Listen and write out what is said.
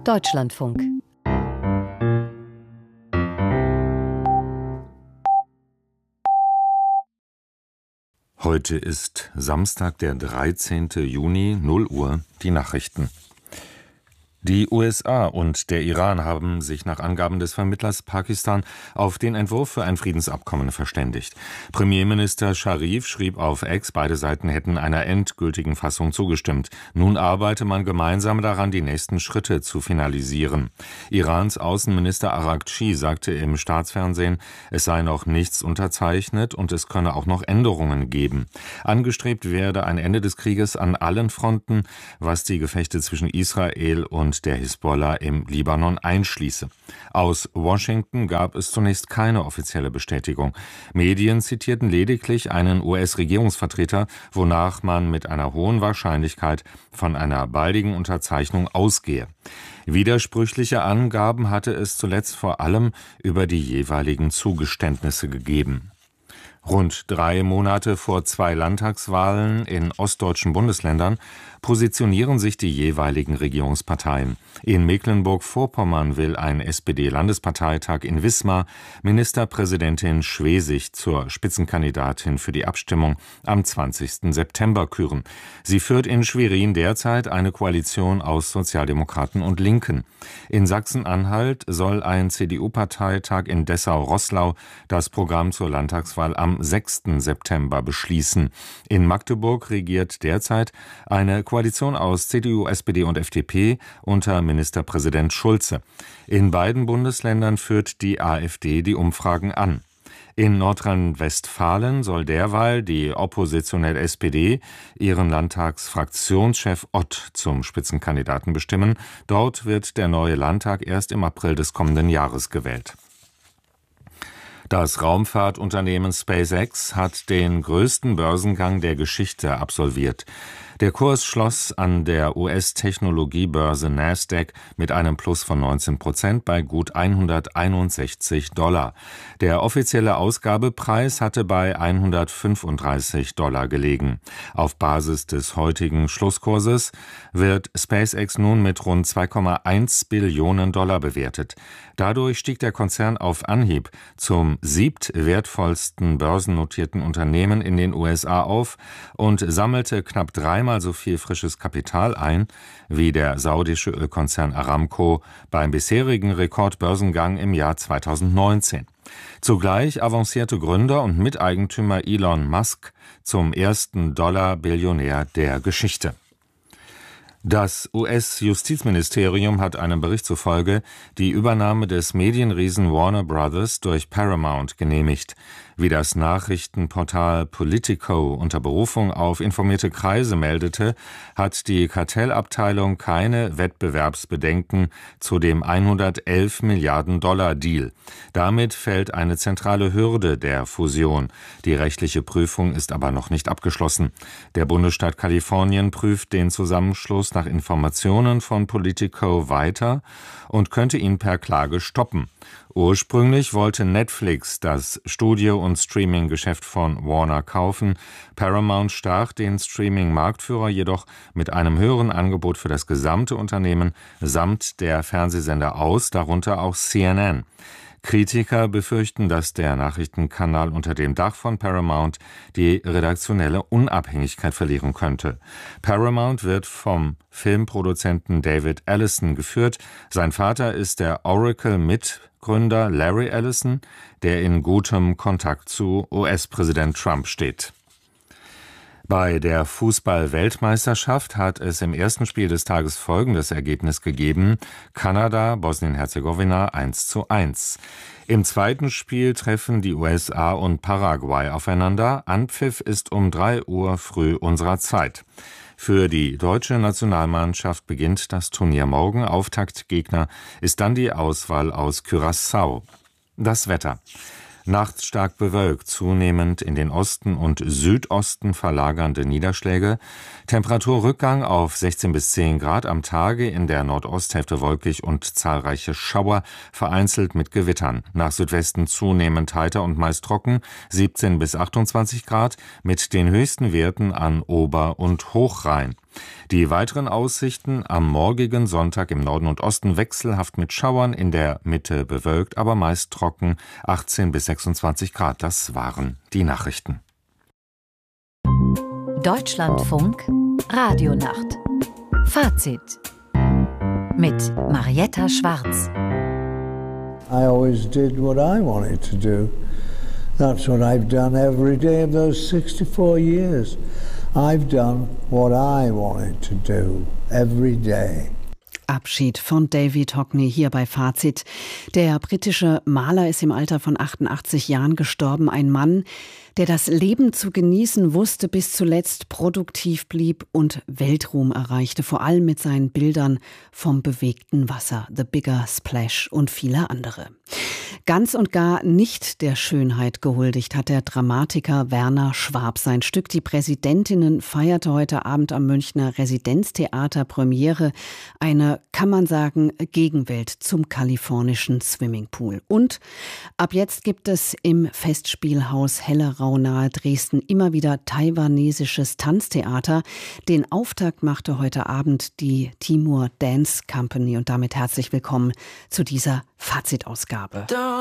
Deutschlandfunk. Heute ist Samstag, der 13. Juni, 0 Uhr, die Nachrichten. Die USA und der Iran haben sich nach Angaben des Vermittlers Pakistan auf den Entwurf für ein Friedensabkommen verständigt. Premierminister Scharif schrieb auf X, beide Seiten hätten einer endgültigen Fassung zugestimmt. Nun arbeite man gemeinsam daran, die nächsten Schritte zu finalisieren. Irans Außenminister Araghchi sagte im Staatsfernsehen, es sei noch nichts unterzeichnet und es könne auch noch Änderungen geben. Angestrebt werde ein Ende des Krieges an allen Fronten, was die Gefechte zwischen Israel und der Hisbollah im Libanon einschließe. Aus Washington gab es zunächst keine offizielle Bestätigung. Medien zitierten lediglich einen US-Regierungsvertreter, wonach man mit einer hohen Wahrscheinlichkeit von einer baldigen Unterzeichnung ausgehe. Widersprüchliche Angaben hatte es zuletzt vor allem über die jeweiligen Zugeständnisse gegeben. Rund 3 Monate vor 2 Landtagswahlen in ostdeutschen Bundesländern positionieren sich die jeweiligen Regierungsparteien. In Mecklenburg-Vorpommern will ein SPD-Landesparteitag in Wismar Ministerpräsidentin Schwesig zur Spitzenkandidatin für die Abstimmung am 20. September küren. Sie führt in Schwerin derzeit eine Koalition aus Sozialdemokraten und Linken. In Sachsen-Anhalt soll ein CDU-Parteitag in Dessau-Roßlau das Programm zur Landtagswahl am 6. September beschließen. In Magdeburg regiert derzeit eine Koalition aus CDU, SPD und FDP unter Ministerpräsident Schulze. In beiden Bundesländern führt die AfD die Umfragen an. In Nordrhein-Westfalen soll derweil die oppositionelle SPD ihren Landtagsfraktionschef Ott zum Spitzenkandidaten bestimmen. Dort wird der neue Landtag erst im April des kommenden Jahres gewählt. Das Raumfahrtunternehmen SpaceX hat den größten Börsengang der Geschichte absolviert. Der Kurs schloss an der US-Technologiebörse Nasdaq mit einem Plus von 19% bei gut $161. Der offizielle Ausgabepreis hatte bei $135 gelegen. Auf Basis des heutigen Schlusskurses wird SpaceX nun mit rund $2,1 Billionen bewertet. Dadurch stieg der Konzern auf Anhieb zum 7. börsennotierten Unternehmen in den USA auf und sammelte knapp 3-mal so viel frisches Kapital ein wie der saudische Ölkonzern Aramco beim bisherigen Rekordbörsengang im Jahr 2019. Zugleich avancierte Gründer und Miteigentümer Elon Musk zum ersten Dollar-Billionär der Geschichte. Das US-Justizministerium hat einem Bericht zufolge die Übernahme des Medienriesen Warner Brothers durch Paramount genehmigt. Wie das Nachrichtenportal Politico unter Berufung auf informierte Kreise meldete, hat die Kartellabteilung keine Wettbewerbsbedenken zu dem $111 Milliarden Deal. Damit fällt eine zentrale Hürde der Fusion. Die rechtliche Prüfung ist aber noch nicht abgeschlossen. Der Bundesstaat Kalifornien prüft den Zusammenschluss nach Informationen von Politico weiter und könnte ihn per Klage stoppen. Ursprünglich wollte Netflix das Studio- und Streaming-Geschäft von Warner kaufen. Paramount stach den Streaming-Marktführer jedoch mit einem höheren Angebot für das gesamte Unternehmen samt der Fernsehsender aus, darunter auch CNN. Kritiker befürchten, dass der Nachrichtenkanal unter dem Dach von Paramount die redaktionelle Unabhängigkeit verlieren könnte. Paramount wird vom Filmproduzenten David Ellison geführt. Sein Vater ist der Oracle-Mitgründer Larry Ellison, der in gutem Kontakt zu US-Präsident Trump steht. Bei der Fußball-Weltmeisterschaft hat es im ersten Spiel des Tages folgendes Ergebnis gegeben: Kanada, Bosnien-Herzegowina 1:1. Im zweiten Spiel treffen die USA und Paraguay aufeinander. Anpfiff ist um 3 Uhr früh unserer Zeit. Für die deutsche Nationalmannschaft beginnt das Turnier morgen. Auftaktgegner ist dann die Auswahl aus Curaçao. Das Wetter. Nachts stark bewölkt, zunehmend in den Osten und Südosten verlagernde Niederschläge. Temperaturrückgang auf 16 bis 10 Grad am Tage, in der Nordosthälfte wolkig und zahlreiche Schauer, vereinzelt mit Gewittern. Nach Südwesten zunehmend heiter und meist trocken, 17 bis 28 Grad, mit den höchsten Werten an Ober- und Hochrhein. Die weiteren Aussichten am morgigen Sonntag im Norden und Osten wechselhaft mit Schauern, in der Mitte bewölkt, aber meist trocken, 18 bis 26 Grad. Das waren die Nachrichten. Deutschlandfunk Radionacht. Fazit mit Marietta Schwarz. I always did what I wanted to do. That's what I've done every day of those 64 years. I've done what I wanted to do every day. Abschied von David Hockney hier bei Fazit. Der britische Maler ist im Alter von 88 Jahren gestorben. Ein Mann, der das Leben zu genießen wusste, bis zuletzt produktiv blieb und Weltruhm erreichte. Vor allem mit seinen Bildern vom bewegten Wasser, The Bigger Splash und viele andere. Ganz und gar nicht der Schönheit gehuldigt hat der Dramatiker Werner Schwab. Sein Stück Die Präsidentinnen feierte heute Abend am Münchner Residenztheater Premiere. Eine, kann man sagen, Gegenwelt zum kalifornischen Swimmingpool. Und ab jetzt gibt es im Festspielhaus Hellerau nahe Dresden immer wieder taiwanesisches Tanztheater. Den Auftakt machte heute Abend die Timur Dance Company. Und damit herzlich willkommen zu dieser Fazitausgabe.